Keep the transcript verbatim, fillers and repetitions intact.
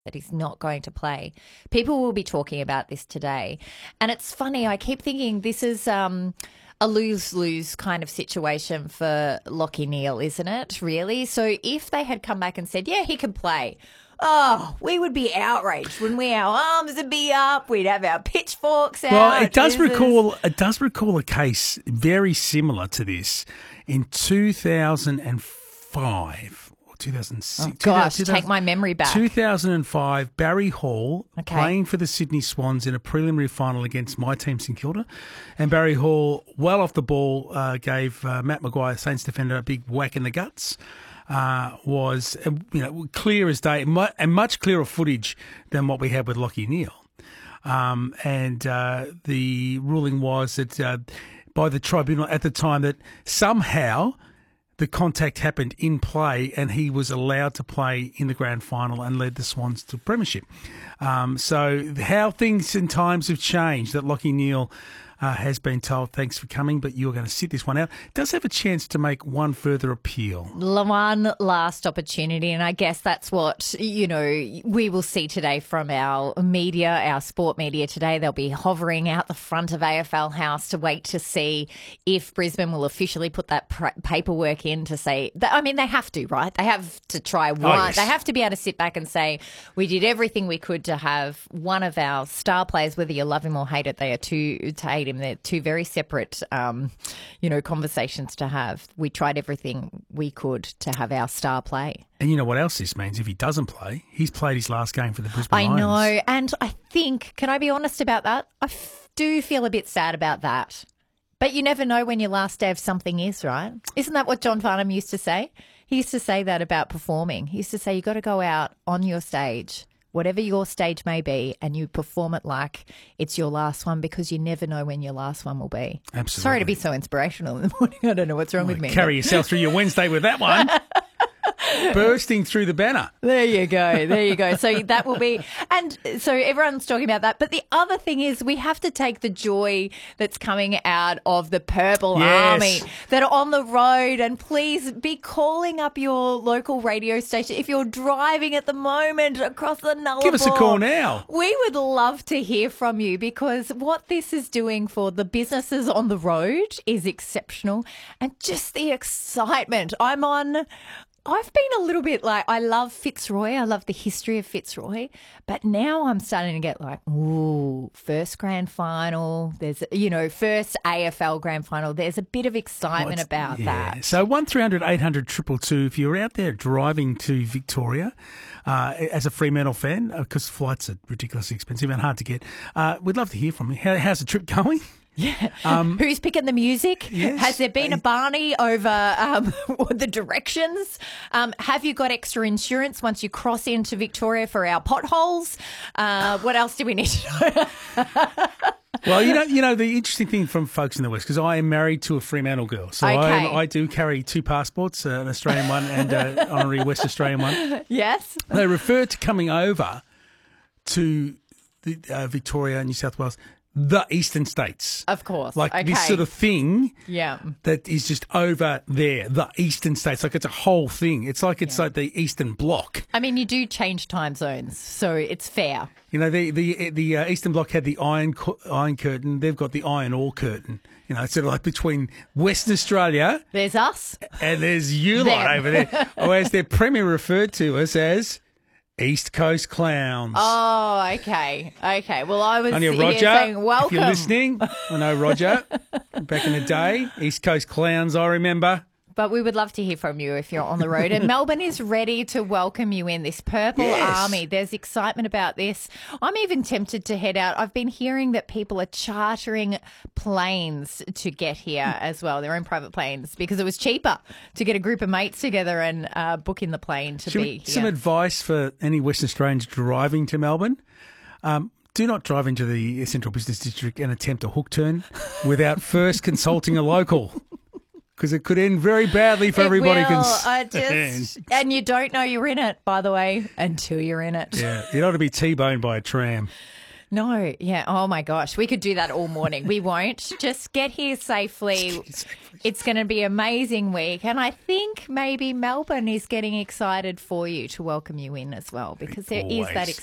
that he's not going to play. People will be talking about this today. And it's funny, I keep thinking this is um, a lose-lose kind of situation for Lachie Neale, isn't it, really? So if they had come back and said, yeah, he can play, oh, we would be outraged, wouldn't we? Our arms would be up. We'd have our pitchforks out. Well, it does This is- recall it does recall a case very similar to this in two thousand five or two thousand six. Oh, gosh, two thousand take my memory back. two thousand five, Barry Hall Okay. playing for the Sydney Swans in a preliminary final against my team, St Kilda. And Barry Hall, well off the ball, uh, gave uh, Matt Maguire, Saints defender, a big whack in the guts. Uh, was uh, you know clear as day, mu- and much clearer footage than what we had with Lachie Neale. Um, and uh, the ruling was that uh, by the tribunal at the time that somehow the contact happened in play and he was allowed to play in the grand final and led the Swans to premiership. Um, so how things and times have changed, that Lachie Neale Uh, has been told, thanks for coming, but you're going to sit this one out. Does have a chance to make one further appeal. One last opportunity, and I guess that's what, you know, we will see today from our media, our sport media today. They'll be hovering out the front of A F L House to wait to see if Brisbane will officially put that pr- paperwork in to say, that, I mean, they have to, right? They have to try one. yes. They have to be able to sit back and say, we did everything we could to have one of our star players, whether you love him or hate it, they are two, to hate him. They're two very separate, um, you know, conversations to have. We tried everything we could to have our star play. And you know what else this means? If he doesn't play, he's played his last game for the Brisbane I Lions. know. And I think, can I be honest about that? I f- do feel a bit sad about that. But you never know when your last day of something is, right? Isn't that what John Farnham used to say? He used to say that about performing. He used to say, you got to go out on your stage, whatever your stage may be, and you perform it like it's your last one, because you never know when your last one will be. Absolutely. Sorry to be so inspirational in the morning. I don't know what's wrong with me. Carry yourself through your Wednesday with that one. Bursting through the banner. There you go. There you go. So that will be, and so everyone's talking about that. But the other thing is we have to take the joy that's coming out of the Purple Yes. Army that are on the road, and please be calling up your local radio station. If you're driving at the moment across the Nullarbor, Give us a call now. We would love to hear from you, because what this is doing for the businesses on the road is exceptional, and just the excitement. I'm on... I've been a little bit like, I love Fitzroy. I love the history of Fitzroy. But now I'm starting to get like, ooh, first grand final. There's, you know, first A F L grand final. There's a bit of excitement Well, it's- about yeah. that. So one three hundred eight hundred two two two, if you're out there driving to Victoria uh, as a Fremantle fan, because flights are ridiculously expensive and hard to get, uh, we'd love to hear from you. How, how's the trip going? Yeah. Um, Who's picking the music? yes. Has there been a Barney over um, the directions? Um, have you got extra insurance once you cross into Victoria for our potholes? Uh, what else do we need to know? Well, you know, you know the interesting thing from folks in the West, because I am married to a Fremantle girl, so Okay. I, I do carry two passports, uh, an Australian one and an honorary West Australian one. Yes. They refer to coming over to the, uh, Victoria, New South Wales, the eastern states. Of course. Like okay. this sort of thing Yeah. that is just over there, the eastern states. Like it's a whole thing. It's like it's like the Eastern Bloc. I mean, you do change time zones, so it's fair. You know, the the the uh, Eastern Bloc had the iron cu- iron curtain. They've got the iron ore curtain. You know, it's sort of like between Western Australia There's us. and there's you lot Them. over there. Or as their premier referred to us as East Coast Clowns. Oh, okay. Okay. Well, I was On your here Roger, saying welcome. if you're listening, I know Roger. Back in the day, East Coast Clowns, I remember. But we would love to hear from you if you're on the road. And Melbourne is ready to welcome you in, this Purple Yes. Army. There's excitement about this. I'm even tempted to head out. I've been hearing that people are chartering planes to get here as well, their own private planes, because it was cheaper to get a group of mates together and uh, book in the plane to Should be we- here. Some advice for any Western Australians driving to Melbourne. Um, do not drive into the Central Business District and attempt a hook turn without first consulting a local, because it could end very badly for It everybody will. concerned. I just, and you don't know you're in it, by the way, until you're in it. Yeah, you don't want to be T-boned by a tram. No, yeah. Oh my gosh, we could do that all morning. We won't. Just get here safely. It's going to be an amazing week. And I think maybe Melbourne is getting excited for you to welcome you in as well, because there is that Always.